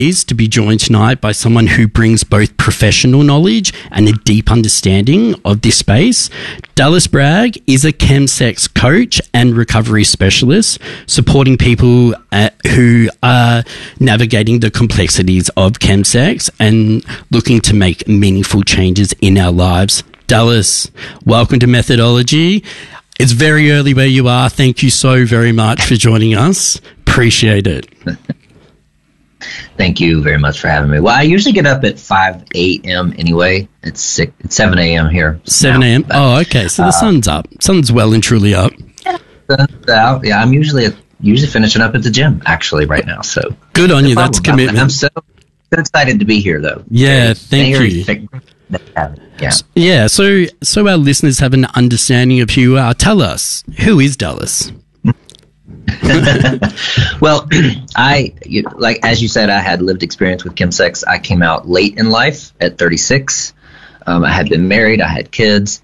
is to be joined tonight by someone who brings both professional knowledge and a deep understanding of this space. Dallas Bragg is a chemsex coach and recovery specialist, supporting people who are navigating the complexities of chemsex and looking to make meaningful changes in our lives. Dallas, welcome to Methodology. It's very early where you are. Thank you so very much for joining us. Appreciate it. Thank you very much for having me. Well, I usually get up at 5 a.m. anyway. It's 7 a.m. here. 7 a.m.? Oh, okay. So the sun's up. Sun's well and truly up. Yeah, I'm usually finishing up at the gym, actually, right now. So good on you. That's commitment. I'm so excited to be here, though. Yeah, thank you. Yeah, so our listeners have an understanding of who you are. Tell us, who is Dallas? Well, as you said, I had lived experience with chemsex. I came out late in life at 36. I had been married. I had kids.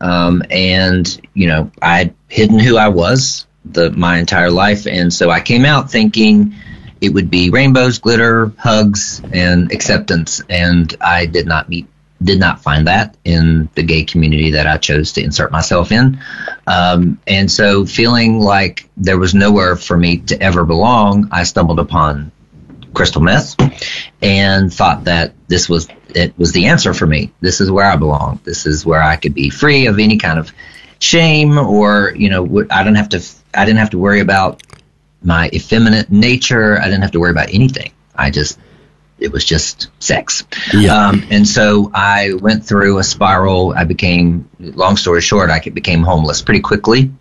And, I had hidden who I was my entire life. And so I came out thinking it would be rainbows, glitter, hugs, and acceptance. And I did not find that in the gay community that I chose to insert myself in. And so feeling like there was nowhere for me to ever belong, I stumbled upon crystal meth and thought that it was the answer for me. This is where I belong. This is where I could be free of any kind of shame or, I didn't have to worry about my effeminate nature. I didn't have to worry about anything. It was just sex. Yeah. And so I went through a spiral. Long story short, I became homeless pretty quickly.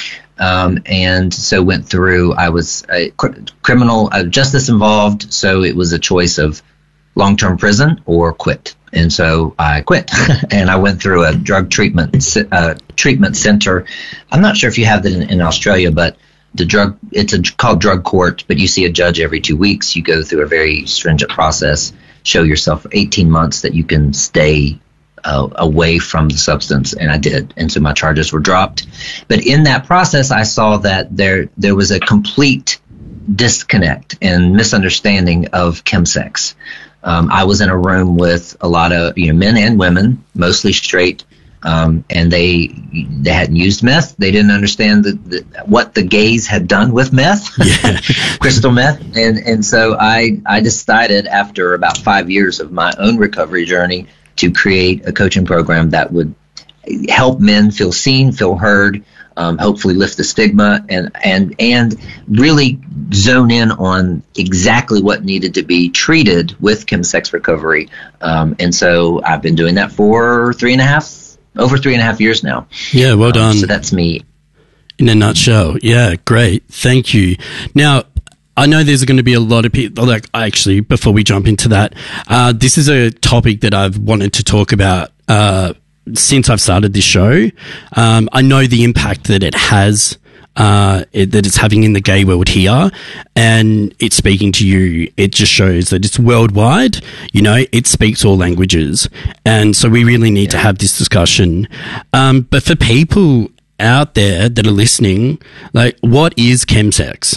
And so I was a criminal justice involved. So it was a choice of long-term prison or quit. And so I quit and I went through a drug treatment center. I'm not sure if you have that in Australia, but it's called drug court, but you see a judge every 2 weeks. You go through a very stringent process, show yourself for 18 months that you can stay away from the substance, and I did. And so my charges were dropped. But in that process, I saw that there was a complete disconnect and misunderstanding of chemsex. I was in a room with a lot of men and women, mostly straight, and they hadn't used meth. They didn't understand what the gays had done with meth, crystal meth. And so I decided after about 5 years of my own recovery journey to create a coaching program that would help men feel seen, feel heard, hopefully lift the stigma and really zone in on exactly what needed to be treated with chemsex recovery. And so I've been doing that for over 3.5 years now. Yeah, well done. So that's me. In a nutshell. Yeah, great. Thank you. Now, I know there's going to be a lot of people, actually, before we jump into that, this is a topic that I've wanted to talk about since I've started this show. I know the impact that it has, that it's having in the gay world here, and it's speaking to you. It just shows that it's worldwide. It speaks all languages, and so we really need to have this discussion. But for people out there that are listening, what is chemsex?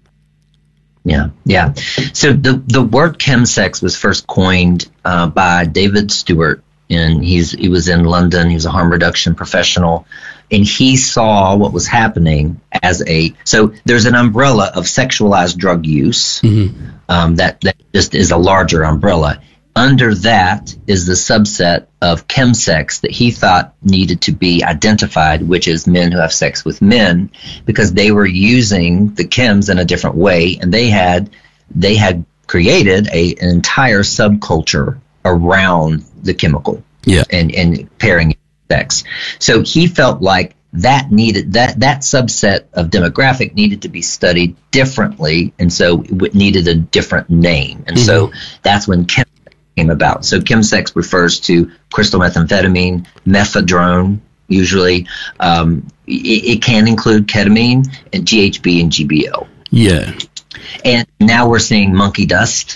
Yeah. So the word chemsex was first coined by David Stewart, and he was in London. He was a harm reduction professional, and he saw what was happening so there's an umbrella of sexualized drug use, that just is a larger umbrella. Under that is the subset of chemsex that he thought needed to be identified, which is men who have sex with men, because they were using the chems in a different way, and they had created an entire subculture around the chemical, and pairing sex. So he felt like that subset of demographic needed to be studied differently, and so it needed a different name, and so that's when chemsex came about. So chemsex refers to crystal methamphetamine, methadone, usually. It can include ketamine and GHB and GBL. Yeah. And now we're seeing monkey dust,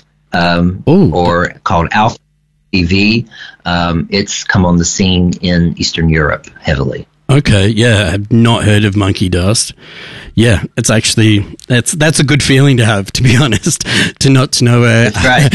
or called alpha TV. It's come on the scene in Eastern Europe heavily. Okay, yeah, I've not heard of monkey dust. Yeah, it's actually that's a good feeling to have, to be honest, to not to know That's right.